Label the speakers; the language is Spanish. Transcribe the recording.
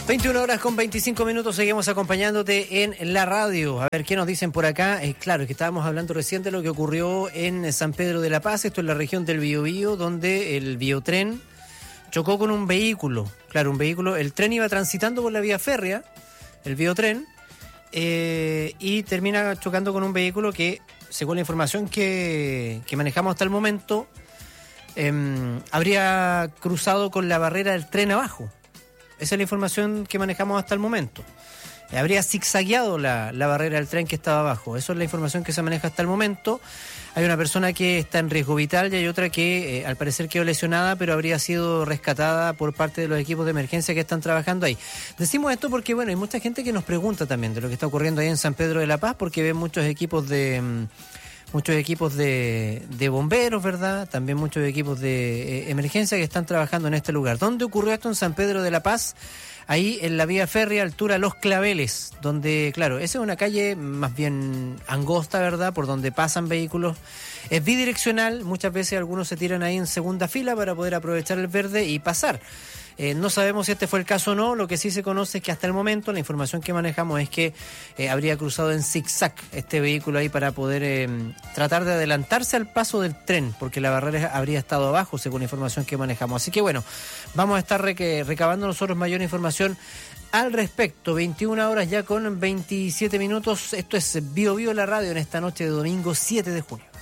Speaker 1: 21 horas con 25 minutos, seguimos acompañándote en la radio. A ver qué nos dicen por acá. Claro, que estábamos hablando recién de lo que ocurrió en San Pedro de la Paz, esto es la región del Biobío, donde el biotren chocó con un vehículo. Claro, un vehículo, el tren iba transitando por la vía férrea, el biotren, y termina chocando con un vehículo que, según la información que manejamos hasta el momento, habría cruzado con la barrera del tren abajo. Esa es la información que manejamos hasta el momento. Habría zigzagueado la barrera del tren que estaba abajo. Eso es la información que se maneja hasta el momento. Hay una persona que está en riesgo vital y hay otra que al parecer quedó lesionada, pero habría sido rescatada por parte de los equipos de emergencia que están trabajando ahí. Decimos esto porque, bueno, hay mucha gente que nos pregunta también de lo que está ocurriendo ahí en San Pedro de la Paz, porque ven muchos equipos de bomberos, ¿verdad? También muchos equipos de emergencia que están trabajando en este lugar. ¿Dónde ocurrió esto? En San Pedro de la Paz, ahí en la vía férrea, altura Los Claveles, donde, claro, esa es una calle más bien angosta, ¿verdad? Por donde pasan vehículos. Es bidireccional, muchas veces algunos se tiran ahí en segunda fila para poder aprovechar el verde y pasar. No sabemos si este fue el caso o no. Lo que sí se conoce es que hasta el momento la información que manejamos es que habría cruzado en zigzag este vehículo ahí para poder tratar de adelantarse al paso del tren, porque la barrera habría estado abajo según la información que manejamos. Así que bueno, vamos a estar recabando nosotros mayor información al respecto. 21 horas ya con 27 minutos. Esto es Bio Bio la radio en esta noche de domingo 7 de junio.